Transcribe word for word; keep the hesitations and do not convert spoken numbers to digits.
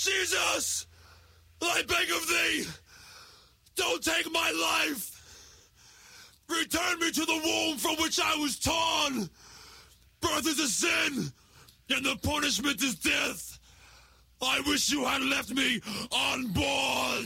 Jesus, I beg of thee, don't take my life. Return me to the womb from which I was torn. Birth is a sin, and the punishment is death. I wish you had left me unborn.